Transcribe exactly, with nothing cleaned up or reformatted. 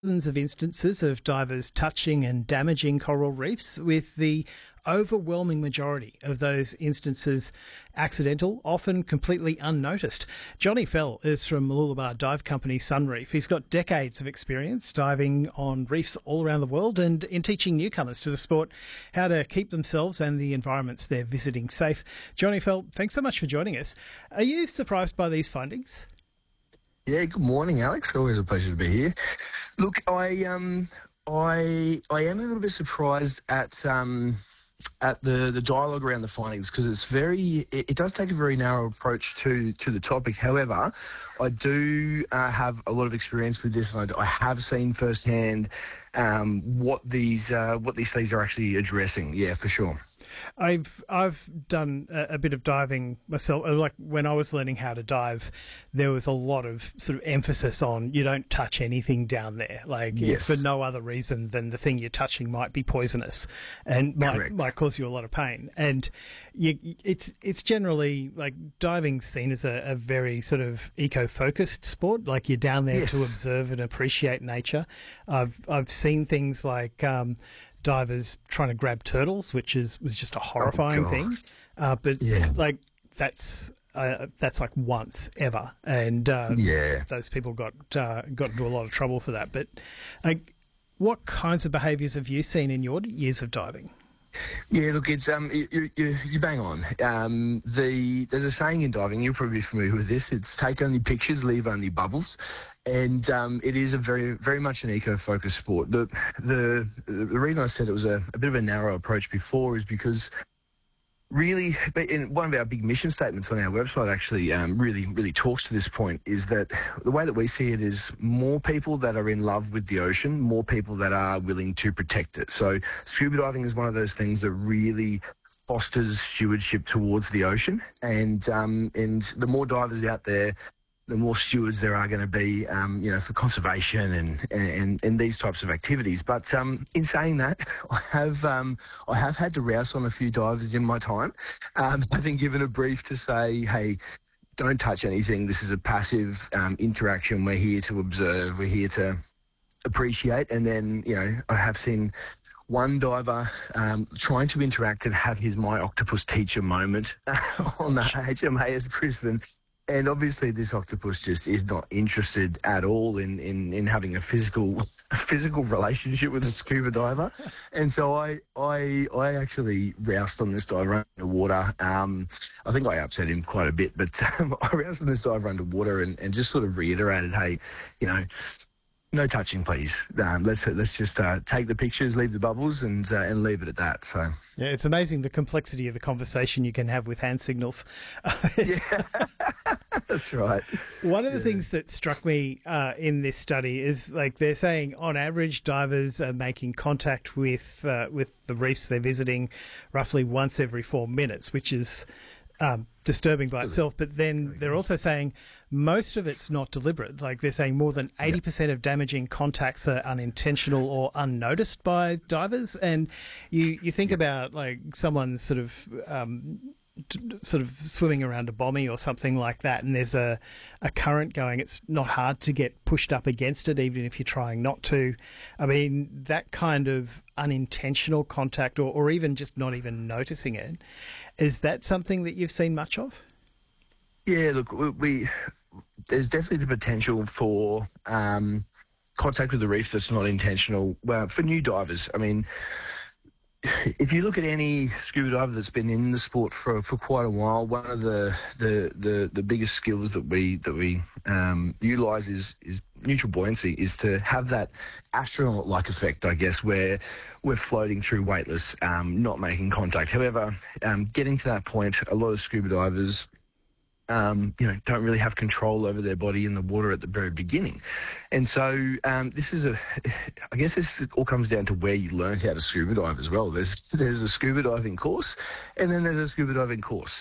Dozens of instances of divers touching and damaging coral reefs, with the overwhelming majority of those instances accidental, often completely unnoticed. Johnny Fell is from Mooloolaba dive company Sunreef. He's got decades of experience diving on reefs all around the world and in teaching newcomers to the sport how to keep themselves and the environments they're visiting safe. Johnny Fell, thanks so much for joining us. Are you surprised by these findings? Yeah, good morning, Alex. Always a pleasure to be here. Look, I um, I I am a little bit surprised at um, at the, the dialogue around the findings, because it's very it, it does take a very narrow approach to to the topic. However, I do uh, have a lot of experience with this, and I, I have seen firsthand um, what these uh, what these things are actually addressing. Yeah, for sure. I've I've done a, a bit of diving myself. Like when I was learning how to dive, there was a lot of sort of emphasis on you don't touch anything down there, like Yes. for no other reason than the thing you're touching might be poisonous and might Correct. might cause you a lot of pain. And you, it's it's generally like diving seen as a, a very sort of eco-focused sport. Like you're down there Yes. to observe and appreciate nature. I've I've seen things like Um, divers trying to grab turtles, which is was just a horrifying God. thing. Uh, but Yeah. like that's uh, that's like once ever, and uh, Yeah. those people got uh, got into a lot of trouble for that. But like, what kinds of behaviours have you seen in your years of diving? Yeah, look, it's um, you you, you you bang on. Um, the there's a saying in diving. You're probably familiar with this. It's take only pictures, leave only bubbles, and um, it is a very very much an eco-focused sport. The the the reason I said it was a, a bit of a narrow approach before is because really, but in one of our big mission statements on our website actually um, really, really talks to this point, is that the way that we see it is more people that are in love with the ocean, more people that are willing to protect it. So scuba diving is one of those things that really fosters stewardship towards the ocean, and um, and the more divers out there, the more stewards there are going to be, um, you know, for conservation and, and and these types of activities. But um, in saying that, I have um, I have had to rouse on a few divers in my time. Um, I've been given a brief to say, hey, don't touch anything. This is a passive um, interaction. We're here to observe. We're here to appreciate. And then, you know, I have seen one diver um, trying to interact and have his My Octopus teacher moment on the H M A S Brisbane. And obviously, this octopus just is not interested at all in, in, in having a physical a physical relationship with a scuba diver. And so I I I actually roused on this diver underwater. Um, I think I upset him quite a bit, but um, I roused on this diver underwater and, and just sort of reiterated, hey, you know, no touching, please. Um, let's let's just uh, take the pictures, leave the bubbles, and uh, and leave it at that. So Yeah, it's amazing the complexity of the conversation you can have with hand signals. yeah, that's right. One of the things that struck me uh, in this study is like they're saying on average divers are making contact with uh, with the reefs they're visiting roughly once every four minutes, which is um, disturbing by itself. But then they're also saying most of it's not deliberate. Like they're saying more than eighty percent of damaging contacts are unintentional or unnoticed by divers. And you, you think about like someone sort of um, t- sort of swimming around a bommy or something like that, and there's a, a current going. It's not hard to get pushed up against it, even if you're trying not to. I mean, that kind of unintentional contact, or, or even just not even noticing it, is that something that you've seen much of? Yeah, look, we, we there's definitely the potential for um, contact with the reef that's not intentional. Well, for new divers, I mean, if you look at any scuba diver that's been in the sport for, for quite a while, one of the the, the, the biggest skills that we that we um, utilise is is neutral buoyancy, is to have that astronaut-like effect, I guess, where we're floating through weightless, um, not making contact. However, um, getting to that point, a lot of scuba divers Um, you know, don't really have control over their body in the water at the very beginning. And so um, this is a, I guess this all comes down to where you learn how to scuba dive as well. There's there's a scuba diving course, and then there's a scuba diving course.